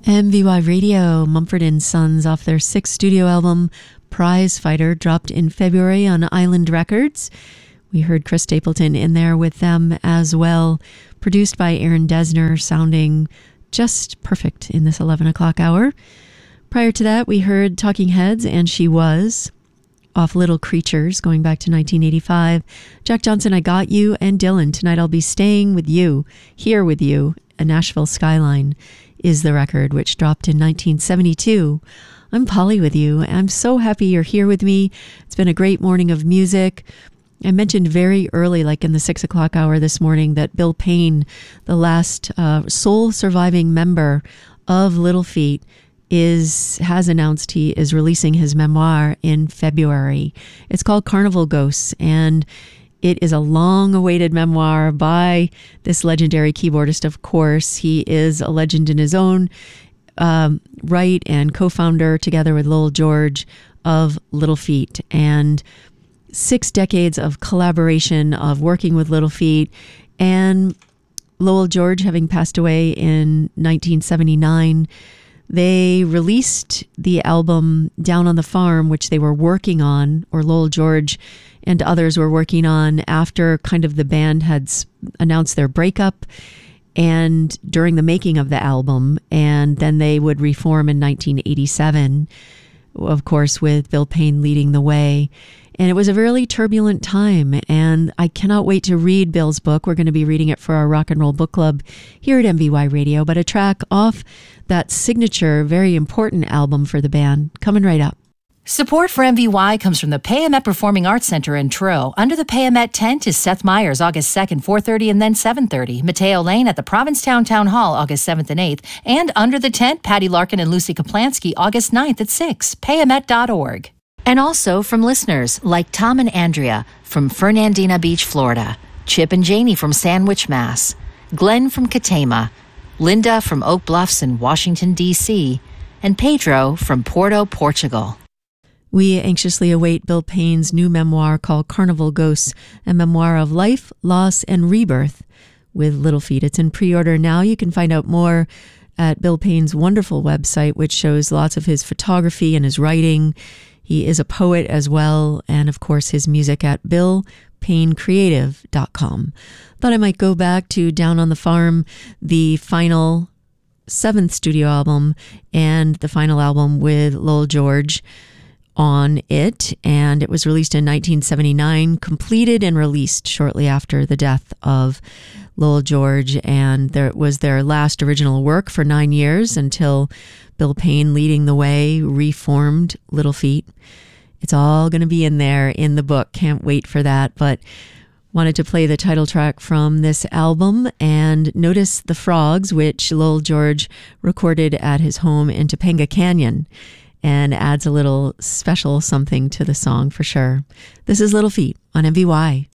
MVY Radio, Mumford & Sons, off their sixth studio album, Prize Fighter, dropped in February on Island Records. We heard Chris Stapleton in there with them as well, produced by Aaron Dessner, sounding just perfect in this 11 o'clock hour. Prior to that, we heard Talking Heads and She Was, off Little Creatures, going back to 1985. Jack Johnson, I Got You, and Dylan, Tonight I'll Be Staying With You, Here With You, a Nashville Skyline is the record, which dropped in 1972. I'm Polly with you. I'm so happy you're here with me. It's been a great morning of music. I mentioned very early, like in the 6 o'clock hour this morning, that Bill Payne, the last sole surviving member of Little Feat, has announced he is releasing his memoir in February. It's called Carnival Ghosts, and it is a long-awaited memoir by this legendary keyboardist, of course. He is a legend in his own right, and co-founder, together with Lowell George, of Little Feat. And 6 decades of collaboration, of working with Little Feat, and Lowell George having passed away in 1979, they released the album Down on the Farm, which they were working on, or Lowell George and others were working on, after kind of the band had announced their breakup and during the making of the album. And then they would reform in 1987, of course, with Bill Payne leading the way. And it was a really turbulent time, and I cannot wait to read Bill's book. We're going to be reading it for our Rock and Roll Book Club here at MVY Radio, but a track off that signature, very important album for the band, coming right up. Support for MVY comes from the Payamet Performing Arts Center in Truro. Under the Payamet tent is Seth Meyers, August 2nd, 4:30 and then 7:30. Mateo Lane at the Provincetown Town Hall, August 7th and 8th. And Under the Tent, Patty Larkin and Lucy Kaplansky, August 9th at 6. Payamet.org. And also from listeners like Tom and Andrea from Fernandina Beach, Florida, Chip and Janie from Sandwich, Mass, Glenn from Katama, Linda from Oak Bluffs in Washington, D.C., and Pedro from Porto, Portugal. We anxiously await Bill Payne's new memoir called Carnival Ghosts, a memoir of life, loss, and rebirth with Little Feat. It's in pre-order now. You can find out more at Bill Payne's wonderful website, which shows lots of his photography and his writing. He is a poet as well, and of course his music at BillPayneCreative.com. Thought I might go back to Down on the Farm, the final 7th studio album, and the final album with Lowell George on it, and it was released in 1979, completed and released shortly after the death of Lowell George, and it was their last original work for 9 years until Bill Payne, leading the way, reformed Little Feat. It's all going to be in there in the book. Can't wait for that, but wanted to play the title track from this album, and Notice the Frogs, which Lowell George recorded at his home in Topanga Canyon, and adds a little special something to the song for sure. This is Little Feat on MVY.